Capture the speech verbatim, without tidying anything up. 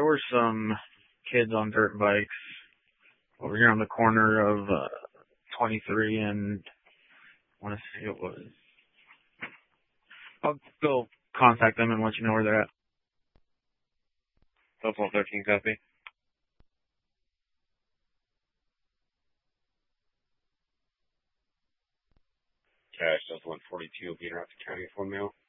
were some kids on dirt bikes over here on the corner of uh, twenty-three and I want to see what was. I'll go contact them and let you know where they're at. twelve thirteen, copy. Cash, that's one forty-two, will be in Rapid County for mail.